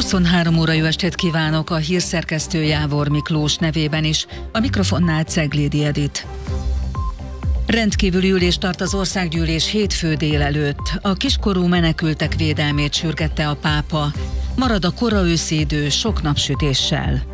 23 óra jó estét kívánok, a hírszerkesztő Jávor Miklós nevében is, a mikrofonnál Ceglédi Edit. Rendkívüli ülést tart az országgyűlés hétfő délelőtt. A kiskorú menekültek védelmét sürgette a pápa. Marad a kora őszi idő sok napsütéssel.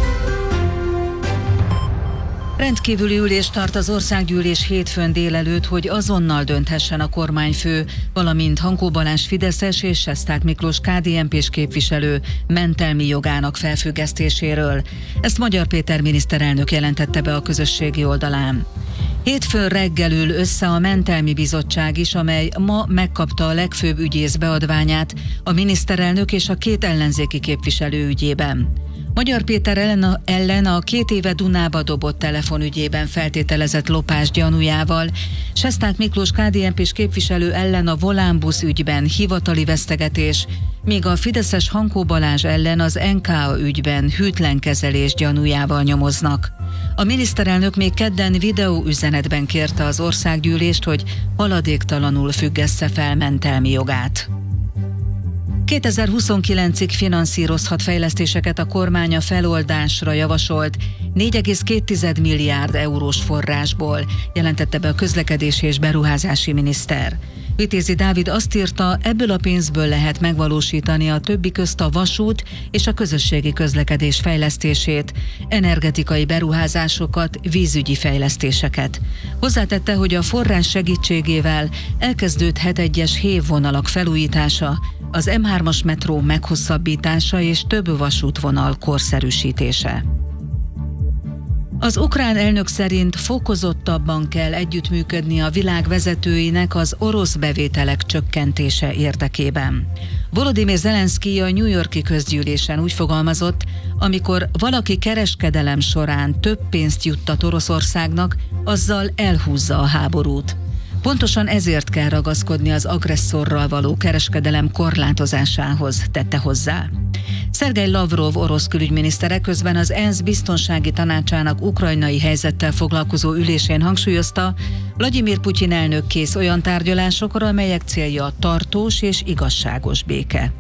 Rendkívüli ülést tart az országgyűlés hétfőn délelőtt, hogy azonnal dönthessen a kormányfő, valamint Hankó Balázs fideszes és Sesták Miklós KDNP-s képviselő mentelmi jogának felfüggesztéséről. Ezt Magyar Péter miniszterelnök jelentette be a közösségi oldalán. Hétfőn reggel ül össze a mentelmi bizottság is, amely ma megkapta a legfőbb ügyész beadványát a miniszterelnök és a két ellenzéki képviselő ügyében. Magyar Péter ellen a 2 éve Dunába dobott telefonügyében feltételezett lopás gyanújával, Sesták Miklós KDNP-s képviselő ellen a Volánbusz ügyben hivatali vesztegetés, míg a fideszes Hankó Balázs ellen az NKA ügyben hűtlen kezelés gyanújával nyomoznak. A miniszterelnök még kedden videóüzenetben kérte az országgyűlést, hogy haladéktalanul függessze fel mentelmi jogát. 2029-ig finanszírozhat fejlesztéseket a kormány a feloldásra javasolt 4,2 milliárd eurós forrásból, jelentette be a közlekedési és beruházási miniszter. Vitézi Dávid azt írta, ebből a pénzből lehet megvalósítani a többi közt a vasút és a közösségi közlekedés fejlesztését, energetikai beruházásokat, vízügyi fejlesztéseket. Hozzátette, hogy a forrás segítségével elkezdődhet egyes hévvonalak felújítása, az M3-as metró meghosszabbítása és több vasútvonal korszerűsítése. Az ukrán elnök szerint fokozottabban kell együttműködni a világ vezetőinek az orosz bevételek csökkentése érdekében. Volodymyr Zelenszkij a New York-i közgyűlésen úgy fogalmazott, amikor valaki kereskedelem során több pénzt juttat Oroszországnak, azzal elhúzza a háborút. Pontosan ezért kell ragaszkodni az agresszorral való kereskedelem korlátozásához, tette hozzá. Szergej Lavrov orosz külügyminiszter közben az ENSZ biztonsági tanácsának ukrajnai helyzettel foglalkozó ülésén hangsúlyozta, Vladimir Putyin elnök kész olyan tárgyalásokra, amelyek célja a tartós és igazságos béke.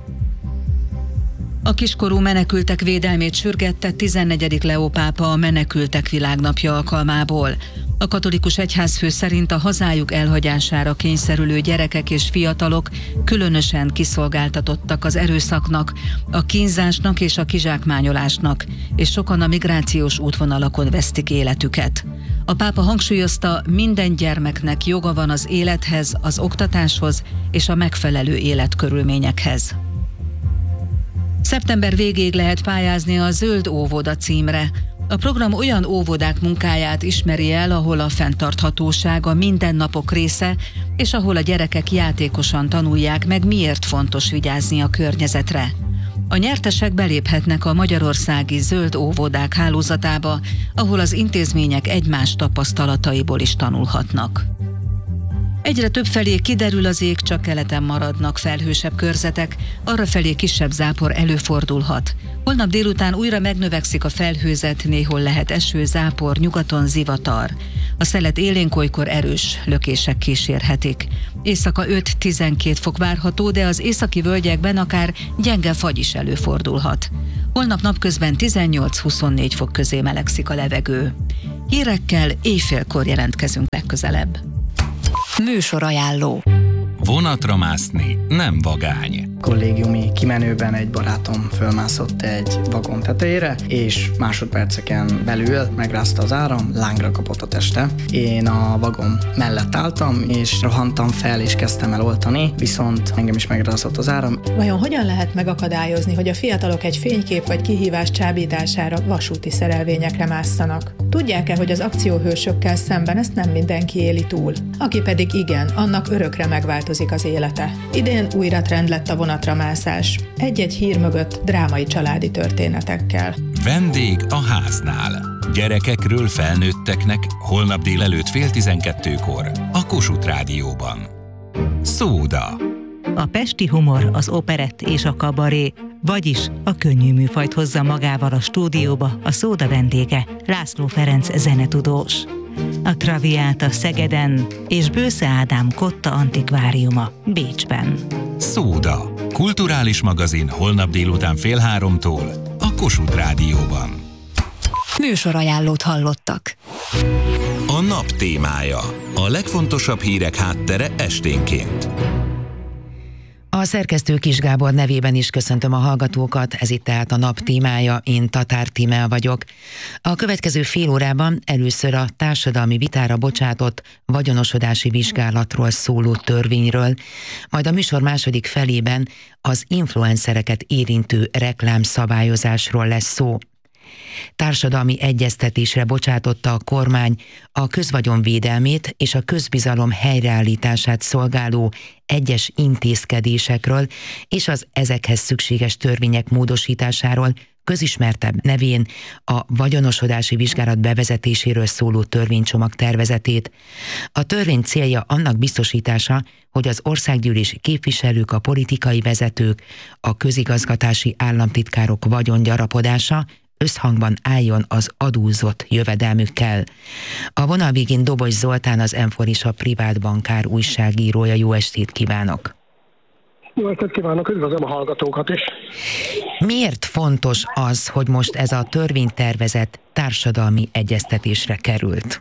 A kiskorú menekültek védelmét sürgette 14. Leó pápa a Menekültek Világnapja alkalmából. A katolikus egyházfő szerint a hazájuk elhagyására kényszerülő gyerekek és fiatalok különösen kiszolgáltatottak az erőszaknak, a kínzásnak és a kizsákmányolásnak, és sokan a migrációs útvonalakon vesztik életüket. A pápa hangsúlyozta, minden gyermeknek joga van az élethez, az oktatáshoz és a megfelelő életkörülményekhez. Szeptember végéig lehet pályázni a Zöld óvoda címre. A program olyan óvodák munkáját ismeri el, ahol a fenntarthatóság a mindennapok része, és ahol a gyerekek játékosan tanulják meg, miért fontos vigyázni a környezetre. A nyertesek beléphetnek a magyarországi zöld óvodák hálózatába, ahol az intézmények egymás tapasztalataiból is tanulhatnak. Egyre többfelé kiderül az ég, csak keleten maradnak felhősebb körzetek, arrafelé kisebb zápor előfordulhat. Holnap délután újra megnövekszik a felhőzet, néhol lehet eső, zápor, nyugaton zivatar. A szelet élénk, olykor erős lökések kísérhetik. Éjszaka 5-12 fok várható, de az északi völgyekben akár gyenge fagy is előfordulhat. Holnap napközben 18-24 fok közé melegszik a levegő. Hírekkel éjfélkor jelentkezünk legközelebb. Műsorajánló. Vonatra mászni nem vagány. Kollégiumi kimenőben egy barátom fölmászott egy vagon tetejére, és másodperceken belül megrázta az áram, lángra kapott a teste. Én a vagon mellett álltam, és rohantam fel, és kezdtem el oltani, viszont engem is megrázott az áram. Vajon hogyan lehet megakadályozni, hogy a fiatalok egy fénykép vagy kihívás csábítására vasúti szerelvényekre másszanak? Tudják-e, hogy az akcióhősökkel szemben ezt nem mindenki éli túl? Aki pedig igen, annak örökre megváltozik az élete. Idén újra trend lett a vonatra mászás. Egy-egy hír mögött drámai családi történetekkel. Vendég a háznál. Gyerekekről felnőtteknek holnap délelőtt 11:30 a Kossuth Rádióban. Szóda. A pesti humor, az operett és a kabaré, vagyis a könnyű műfajt hozza magával a stúdióba a Szóda vendége, László Ferenc zenetudós. a Traviata Szegeden és Bősze Ádám Kotta Antikváriuma Bécsben. Szóda. Kulturális magazin holnap délután 14:30 a Kossuth Rádióban. Műsorajánlót hallottak. A nap témája. A legfontosabb hírek háttere esténként. A szerkesztő Kis Gábor nevében is köszöntöm a hallgatókat, ez itt tehát a nap témája, én Tatár Tímea vagyok. A következő fél órában először a társadalmi vitára bocsátott vagyonosodási vizsgálatról szóló törvényről, majd a műsor második felében az influencereket érintő reklámszabályozásról lesz szó. Társadalmi egyeztetésre bocsátotta a kormány a közvagyon védelmét és a közbizalom helyreállítását szolgáló egyes intézkedésekről és az ezekhez szükséges törvények módosításáról, közismertebb nevén a vagyonosodási vizsgálat bevezetéséről szóló törvénycsomag tervezetét. A törvény célja annak biztosítása, hogy az országgyűlési képviselők, a politikai vezetők, a közigazgatási államtitkárok vagyongyarapodása összhangban álljon az adózott jövedelmükkel. A vonal végén Dobos Zoltán, az M4 a privát bankár újságírója. Jó estét kívánok! Jó estét kívánok, üdvözlöm a hallgatókat is! Miért fontos az, hogy most ez a törvénytervezet társadalmi egyeztetésre került?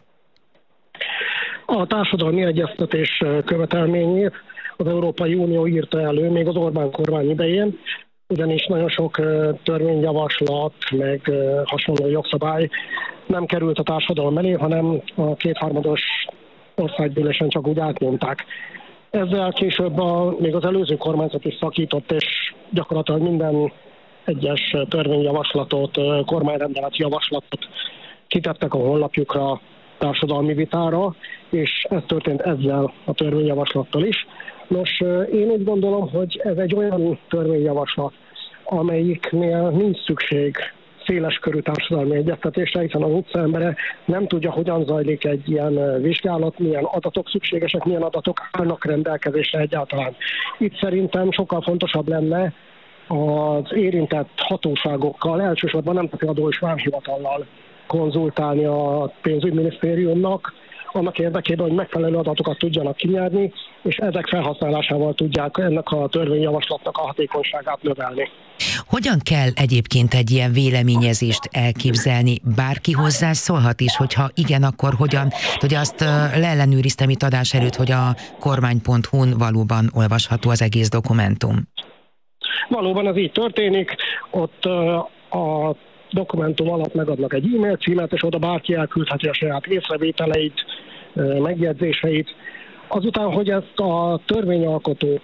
A társadalmi egyeztetés követelményét az Európai Unió írta elő még az Orbán kormány idején, ugyanis nagyon sok törvényjavaslat, meg hasonló jogszabály nem került a társadalom elé, hanem a kétharmados országgyűlésen csak úgy átnyomták. Ezzel később még az előző kormányzat is szakított, és gyakorlatilag minden egyes törvényjavaslatot, kormányrendelet javaslatot kitettek a honlapjukra társadalmi vitára, és ez történt ezzel a törvényjavaslattal is. Nos, én úgy gondolom, hogy ez egy olyan törvényjavaslat, amelyiknél nincs szükség széleskörű társadalmi egyeztetésre, hiszen az utcaembere nem tudja, hogyan zajlik egy ilyen vizsgálat, milyen adatok szükségesek, milyen adatok állnak rendelkezésre egyáltalán. Itt szerintem sokkal fontosabb lenne az érintett hatóságokkal, elsősorban Nemzeti Adó és Vámhivatallal konzultálni a pénzügyminisztériumnak, annak érdekében, hogy megfelelő adatokat tudjanak kinyerni, és ezek felhasználásával tudják ennek a törvényjavaslatnak a hatékonyságát növelni. Hogyan kell egyébként egy ilyen véleményezést elképzelni? Bárki hozzászólhat is, hogyha igen, akkor hogyan? Ugye azt leellenőriztem itt adás előtt, hogy a kormány.hu-n valóban olvasható az egész dokumentum. Valóban ez így történik, ott a dokumentum alatt megadnak egy e-mail címet, és oda bárki elküldheti a saját észrevételeit, megjegyzéseit. Azután, hogy ezt a törvényalkotó,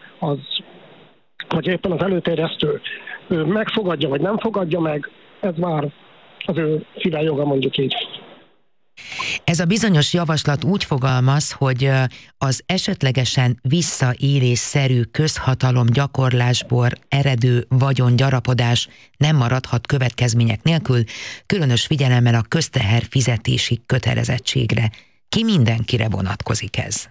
vagy éppen az előterjesztő megfogadja, vagy nem fogadja meg, ez már az ő szíve joga, mondjuk így. Ez a bizonyos javaslat úgy fogalmaz, hogy az esetlegesen visszaélésszerű közhatalom gyakorlásból eredő vagyongyarapodás nem maradhat következmények nélkül, különös figyelemmel a közteher fizetési kötelezettségre. Ki mindenkire vonatkozik ez?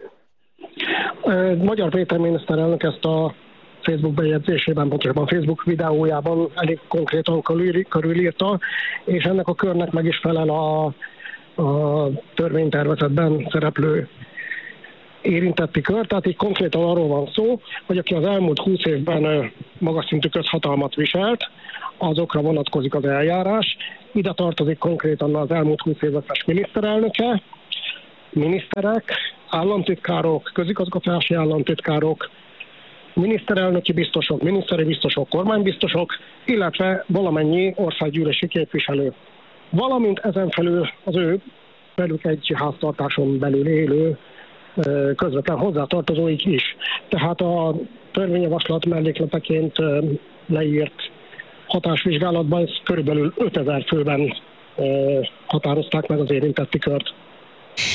Magyar Péter miniszterelnök ezt a Facebook bejegyzésében, pontosabban Facebook videójában elég konkrétan körülírta, és ennek a körnek meg is felel a törvénytervezetben szereplő érintetti kör. Tehát így konkrétan arról van szó, hogy aki az elmúlt 20 évben magas szintű közhatalmat viselt, azokra vonatkozik az eljárás. Ide tartozik konkrétan az elmúlt 20 éves miniszterelnöke, miniszterek, államtitkárok, közigazgatási államtitkárok, miniszterelnöki biztosok, miniszteri biztosok, kormánybiztosok, illetve valamennyi országgyűlési képviselő. Valamint ezen felül az ő velük egy háztartáson belül élő közvetlen hozzátartozóik is. Tehát a törvényjavaslat mellékleteként leírt hatásvizsgálatban ez körülbelül 5000 főben határozták meg az érintetti kört.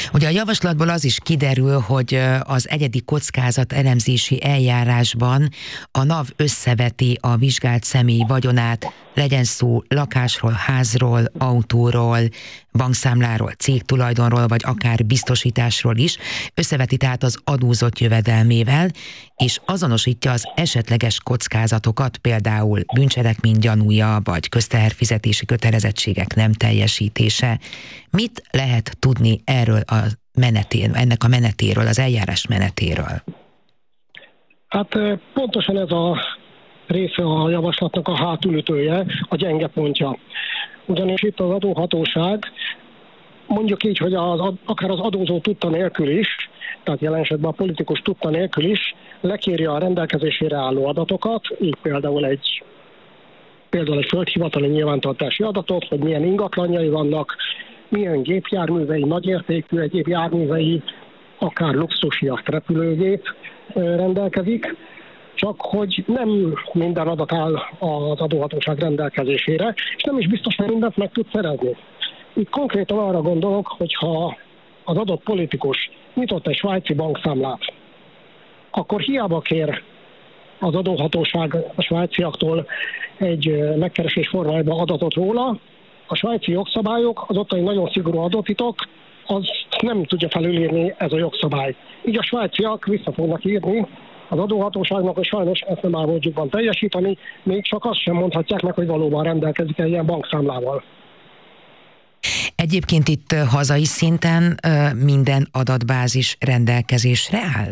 Ugye a javaslatból az is kiderül, hogy az egyedi kockázat elemzési eljárásban a NAV összeveti a vizsgált személy vagyonát, legyen szó lakásról, házról, autóról, bankszámláról, cégtulajdonról, vagy akár biztosításról is, összeveti tehát az adózott jövedelmével, és azonosítja az esetleges kockázatokat, például bűncselekmény gyanúja, vagy közteherfizetési kötelezettségek nem teljesítése. Mit lehet tudni erről a ennek a menetéről, az eljárás menetéről? Hát pontosan ez a része a javaslatnak a hátulütője, a gyenge pontja. Ugyanis itt az adóhatóság, mondjuk így, hogy akár az adózó tudta nélkül is, tehát jelen esetben a politikus tudta nélkül is, lekéri a rendelkezésére álló adatokat, így például egy földhivatali nyilvántartási adatot, hogy milyen ingatlanjai vannak, milyen gépjárművei, nagyértékű egyéb járművei, akár luxusjacht, repülőgép rendelkezik, csak hogy nem minden adat áll az adóhatóság rendelkezésére, és nem is biztos, hogy mindent meg tud szerezni. Itt konkrétan arra gondolok, hogyha az adott politikus nyitott egy svájci bankszámlát, akkor hiába kér az adóhatóság a svájciaktól egy megkeresés formájában adatot róla, a svájci jogszabályok, az ottani nagyon szigorú adótitok, azt nem tudja felülírni ez a jogszabály. Így a svájciak vissza fognak írni az adóhatóságnak, hogy sajnos ezt nem áll módjukban teljesíteni, még csak azt sem mondhatják meg, hogy valóban rendelkezik ilyen bankszámlával. Egyébként itt hazai szinten minden adatbázis rendelkezésre áll?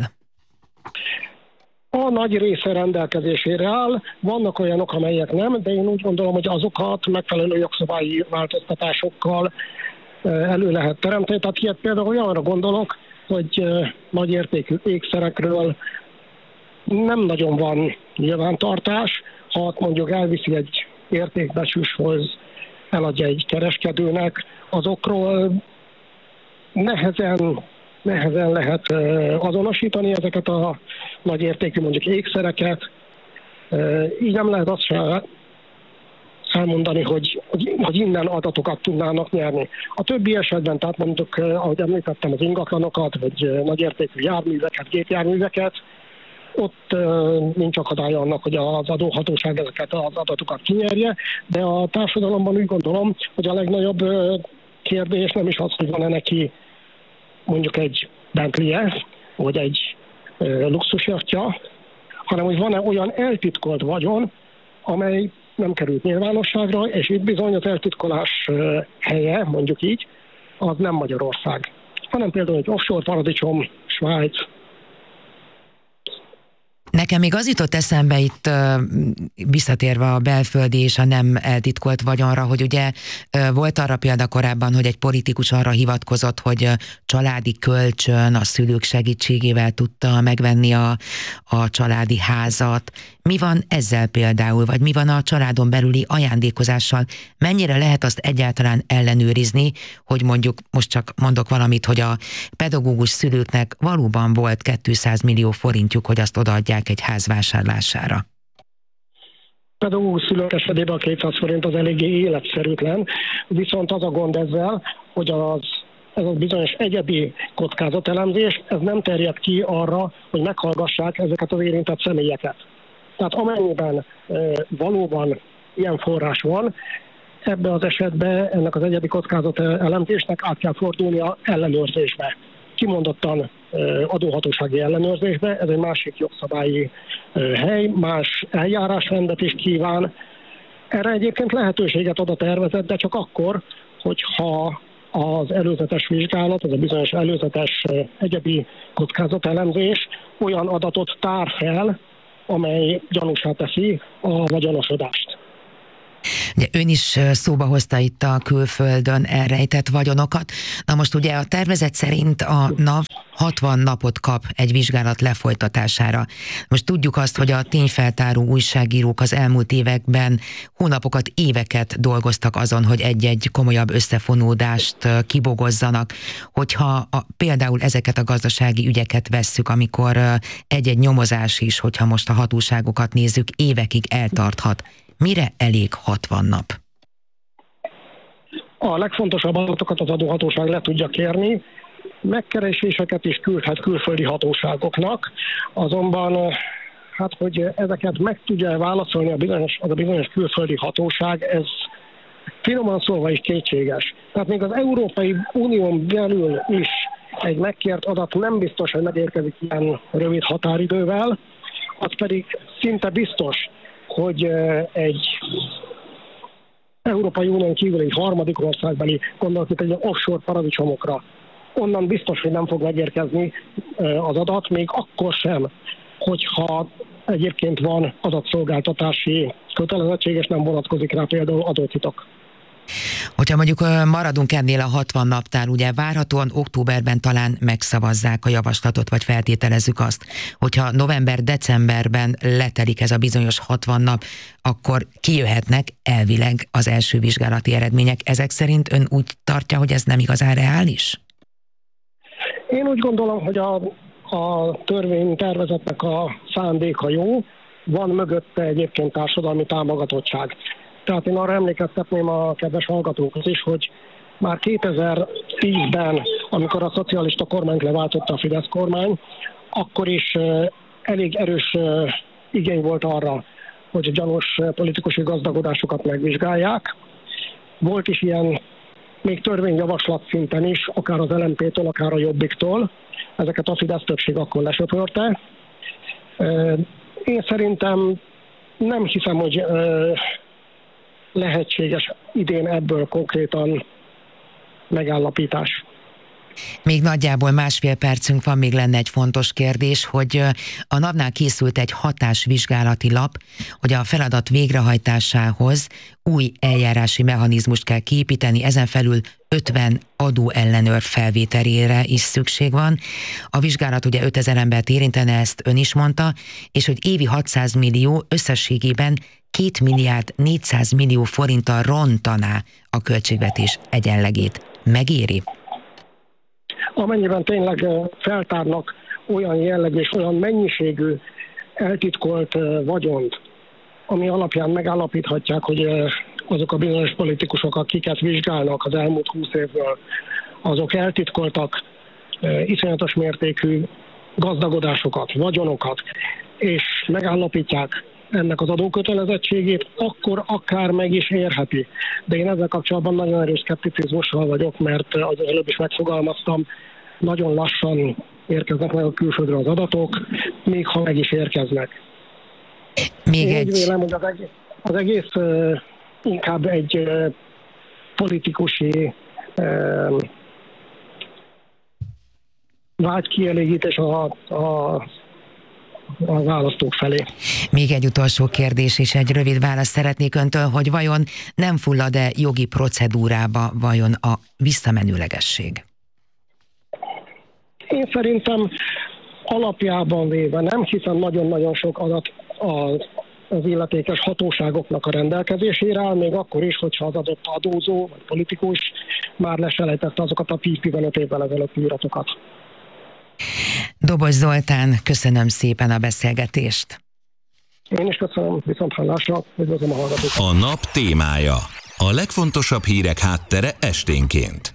A nagy része rendelkezésére áll, vannak olyanok, amelyek nem, de én úgy gondolom, hogy azokat megfelelő jogszabályi változtatásokkal elő lehet teremteni. Tehát ilyet például olyanra gondolok, hogy nagy értékű ékszerekről nem nagyon van nyilvántartás, ha mondjuk elviszi egy értékbecsüléshoz, eladja egy kereskedőnek, azokról nehezen lehet azonosítani ezeket a nagy értékű mondjuk ékszereket. Így nem lehet azt sem elmondani, hogy innen adatokat tudnának nyerni. A többi esetben, tehát mondjuk, ahogy említettem, az ingatlanokat, vagy nagyértékű járműveket, gépjárműveket, ott nincs akadálya annak, hogy az adóhatóság ezeket az adatokat kinyerje, de a társadalomban úgy gondolom, hogy a legnagyobb kérdés nem is az, hogy van-e neki mondjuk egy Bentley-je, vagy egy luxusjachtja, hanem hogy van-e olyan eltitkolt vagyon, amely nem került nyilvánosságra, és itt bizony az eltitkolás helye, mondjuk így, az nem Magyarország, hanem például egy offshore paradicsom, Svájc. Nekem még az jutott eszembe itt, visszatérve a belföldi és a nem eltitkolt vagyonra, hogy ugye volt arra példa korábban, hogy egy politikus arra hivatkozott, hogy családi kölcsön a szülők segítségével tudta megvenni a családi házat. Mi van ezzel például, vagy mi van a családon belüli ajándékozással? Mennyire lehet azt egyáltalán ellenőrizni, hogy mondjuk, most csak mondok valamit, hogy a pedagógus szülőknek valóban volt 200 millió forintjuk, hogy azt odaadják egy ház vásárlására? Pedagógus szülők esetében a 200 forint az eléggé életszerűtlen, viszont az a gond ezzel, hogy ez a bizonyos egyedi kockázatelemzés, ez nem terjed ki arra, hogy meghallgassák ezeket az érintett személyeket. Tehát amennyiben valóban ilyen forrás van, ebben az esetben ennek az egyedi kockázatelemzésnek át kell fordulnia ellenőrzésbe. Kimondottan adóhatósági ellenőrzésbe, ez egy másik jogszabályi hely, más eljárásrendet is kíván. Erre egyébként lehetőséget ad a tervezet, de csak akkor, hogyha az előzetes vizsgálat, ez a bizonyos előzetes egyedi kockázatelemzés olyan adatot tár fel, amely gyanúsá teszi a vagyonosodást. Ugye ön is szóba hozta itt a külföldön elrejtett vagyonokat. Na most ugye a tervezet szerint a NAV 60 napot kap egy vizsgálat lefolytatására. Most tudjuk azt, hogy a tényfeltáró újságírók az elmúlt években hónapokat, éveket dolgoztak azon, hogy egy-egy komolyabb összefonódást kibogozzanak. Hogyha például ezeket a gazdasági ügyeket vesszük, amikor egy-egy nyomozás is, hogyha most a hatóságokat nézzük, évekig eltarthat. Mire elég 60 nap? A legfontosabb adatokat az adóhatóság le tudja kérni, megkereséseket is küldhet külföldi hatóságoknak, azonban hát, hogy ezeket meg tudja válaszolni az a bizonyos külföldi hatóság, ez finoman szólva is kétséges. Tehát még az Európai Unión belül is egy megkért adat nem biztos, hogy megérkezik ilyen rövid határidővel, az pedig szinte biztos, hogy egy Európai Unión kívüli harmadik országbeli, gondolok itt egy offshore paradicsomokra, onnan biztos, hogy nem fog megérkezni az adat, még akkor sem, hogyha egyébként van adatszolgáltatási kötelezettség, és nem vonatkozik rá például adótitok. Hogyha mondjuk maradunk ennél a 60 naptár, ugye várhatóan októberben talán megszavazzák a javaslatot, vagy feltételezzük azt, hogyha november-decemberben letelik ez a bizonyos 60 nap, akkor kijöhetnek elvileg az első vizsgálati eredmények. Ezek szerint ön úgy tartja, hogy ez nem igazán reális? Én úgy gondolom, hogy a törvénytervezetnek a szándéka jó, van mögötte egyébként társadalmi támogatottság. Tehát én arra emlékeztetném a kedves hallgatókat is, hogy már 2010-ben, amikor a szocialista kormányt leváltotta a Fidesz kormány, akkor is elég erős igény volt arra, hogy a gyanús politikusi gazdagodásokat megvizsgálják. Volt is ilyen még törvényjavaslat szinten is, akár az LMP-től, akár a Jobbiktól. Ezeket a Fidesz többség akkor lesöpörte. Én szerintem nem hiszem, hogy lehetséges idén ebből konkrétan megállapítás. Még nagyjából másfél percünk van, még lenne egy fontos kérdés, hogy a NAV-nál készült egy hatásvizsgálati lap, hogy a feladat végrehajtásához új eljárási mechanizmust kell kiépíteni, ezen felül 50 adóellenőr felvételére is szükség van. A vizsgálat ugye 5000 embert érintene, ezt ön is mondta, és hogy évi 600 millió összességében 2 milliárd 400 millió forinttal rontaná a költségvetés egyenlegét. Megéri? Amennyiben tényleg feltárnak olyan jellegű és olyan mennyiségű eltitkolt vagyont, ami alapján megállapíthatják, hogy azok a bizonyos politikusok, akiket vizsgálnak az elmúlt 20 évből, azok eltitkoltak iszonyatos mértékű gazdagodásokat, vagyonokat, és megállapítják ennek az adókötelezettségét, akkor akár meg is érheti. De én ezzel kapcsolatban nagyon erős szkepticizmussal vagyok, mert az előbb is megfogalmaztam, nagyon lassan érkeznek meg a külföldről az adatok, még ha meg is érkeznek. Én úgy vélem, hogy az egész inkább egy politikusi vágykielégítés a választók felé. Még egy utolsó kérdés és egy rövid választ szeretnék öntől, hogy vajon nem fullad-e jogi procedúrába vajon a visszamenőlegesség? Én szerintem alapjában véve nem, hiszen nagyon-nagyon sok adat az illetékes hatóságoknak a rendelkezésére áll, még akkor is, hogyha az adott adózó vagy politikus már leselejtette azokat a 10-15 évvel ezelőtti iratokat. Dobos Zoltán, köszönöm szépen a beszélgetést. Én is köszönöm, viszonthallásra, üdvözlöm a hallgatókat. A nap témája. A legfontosabb hírek háttere esténként.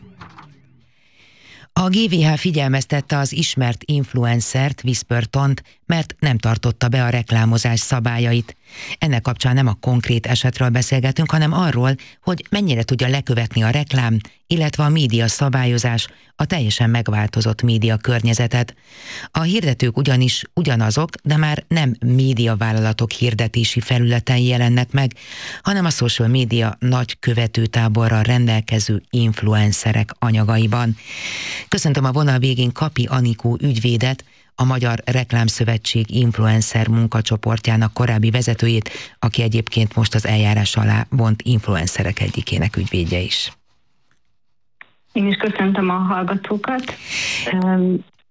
A GVH figyelmeztette az ismert influencert, Whispertont, mert nem tartotta be a reklámozás szabályait. Ennek kapcsán nem a konkrét esetről beszélgetünk, hanem arról, hogy mennyire tudja lekövetni a reklám, illetve a média szabályozás a teljesen megváltozott média környezetet. A hirdetők ugyanis ugyanazok, de már nem médiavállalatok hirdetési felületei jelennek meg, hanem a social média nagy követőtáborral rendelkező influencerek anyagaiban. Köszöntöm a vonal végén Kapi Anikó ügyvédet, a Magyar Reklámszövetség influencer munkacsoportjának korábbi vezetőjét, aki egyébként most az eljárás alá vont influencerek egyikének ügyvédje is. Én is köszöntöm a hallgatókat.